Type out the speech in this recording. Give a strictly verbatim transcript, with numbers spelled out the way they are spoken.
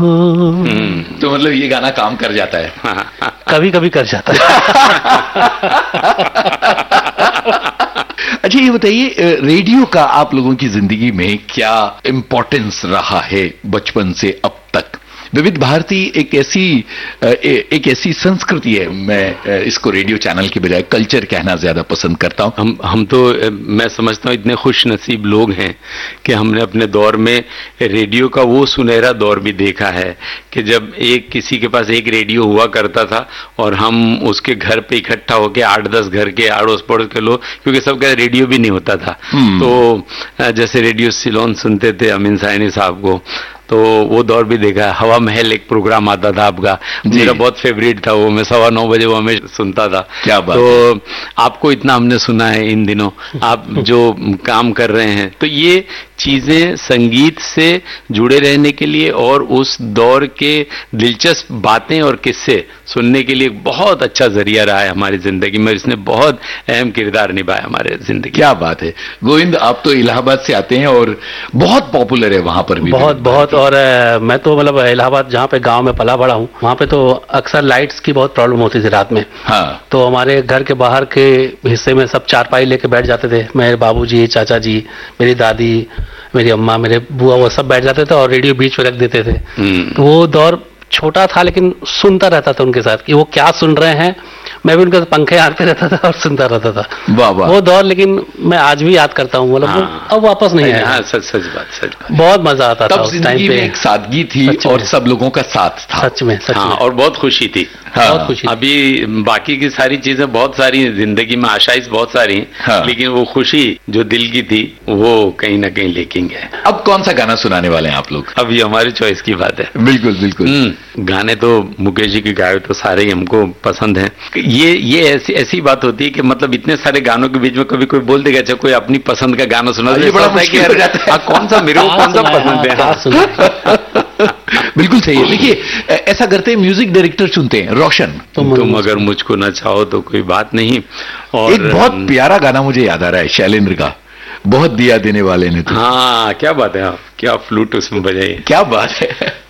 हम्म, तो मतलब ये गाना काम कर जाता है? कभी कभी कर जाता है। अच्छा ये बताइए, रेडियो का आप लोगों की जिंदगी में क्या इम्पोर्टेंस रहा है बचपन से अब तक? विविध भारती एक ऐसी एक ऐसी संस्कृति है, मैं इसको रेडियो चैनल के बजाय कल्चर कहना ज्यादा पसंद करता हूं। हम हम तो मैं समझता हूं इतने खुश नसीब लोग हैं कि हमने अपने दौर में रेडियो का वो सुनहरा दौर भी देखा है कि जब एक किसी के पास एक रेडियो हुआ करता था और हम उसके घर पे इकट्ठा होकर आठ दस घर के आड़ोस पड़ोस के लोग, क्योंकि सबका रेडियो भी नहीं होता था, तो जैसे रेडियो सिलोन सुनते थे अमीन साइनी साहब को, तो वो दौर भी देखा है। हवा महल एक प्रोग्राम आता था आपका, मेरा बहुत फेवरेट था वो, मैं सवा नौ बजे वो हमें सुनता था। क्या बात तो आपको इतना हमने सुना है इन दिनों, आप जो काम कर रहे हैं, तो ये चीजें संगीत से जुड़े रहने के लिए और उस दौर के दिलचस्प बातें और किस्से सुनने के लिए बहुत अच्छा जरिया रहा है हमारी जिंदगी में। इसने बहुत अहम किरदार निभाया हमारे जिंदगी। क्या बात है गोविंद, आप तो इलाहाबाद से आते हैं और बहुत पॉपुलर है वहां पर भी। बहुत बहुत, और मैं तो मतलब इलाहाबाद जहाँ पे गांव में पला बड़ा हूँ, वहाँ पे तो अक्सर लाइट्स की बहुत प्रॉब्लम होती थी रात में। हाँ। तो हमारे घर के बाहर के हिस्से में सब चारपाई लेके बैठ जाते थे, मेरे बाबूजी, चाचा जी, मेरी दादी, मेरी अम्मा, मेरे बुआ, वो सब बैठ जाते थे और रेडियो बीच में रख देते थे। तो वो दौर छोटा था लेकिन सुनता रहता था उनके साथ कि वो क्या सुन रहे हैं, मैं भी उनके पंखे हारते रहता था और सुनता रहता था। वाह वाह। वो दौर लेकिन मैं आज भी याद करता हूँ, मतलब हाँ, अब वापस नहीं है। हाँ, सच सच बात, सच बात। बहुत मजा आता था उस टाइम पे, एक सादगी थी और सब लोगों का साथ था। सच में, सच हाँ, में। और बहुत खुशी थी। हाँ, बहुत खुशी। अभी बाकी की सारी चीजें बहुत सारी जिंदगी में, आशाइश बहुत सारी हैं, हाँ, लेकिन वो खुशी जो दिल की थी वो कहीं ना कहीं लेकिन है। अब कौन सा गाना सुनाने वाले हैं आप लोग? अभी हमारी चॉइस की बात है। बिल्कुल बिल्कुल। गाने तो मुकेश जी के गाए तो सारे ही हमको पसंद हैं। ये ये ऐसी ऐसी बात होती है कि मतलब इतने सारे गानों के बीच में कभी कोई बोल देगा अच्छा कोई अपनी पसंद का गाना सुना, ये बड़ा मुश्किल हो जाता है। कौन सा मेरे को कौन सा पसंद है? बिल्कुल सही है। देखिए ऐसा करते हैं, म्यूजिक डायरेक्टर चुनते हैं, रोशन। तुम, तुम अगर मुझको ना चाहो तो कोई बात नहीं। और एक बहुत प्यारा गाना मुझे याद आ रहा है शैलेंद्र का, बहुत दिया देने वाले ने तो। हाँ, क्या बात है, आप क्या फ्लूट उसमें बजाई, क्या बात है।